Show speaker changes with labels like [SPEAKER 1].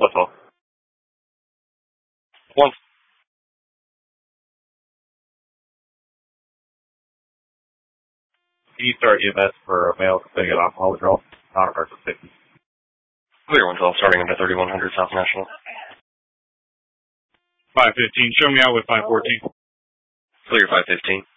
[SPEAKER 1] That's all. One. E-Star EMS for a male completing an alcohol withdrawal. Non-emergency safety.
[SPEAKER 2] Clear 112, starting under 3100 South National.
[SPEAKER 3] 515, show me out with 514.
[SPEAKER 2] Clear 515.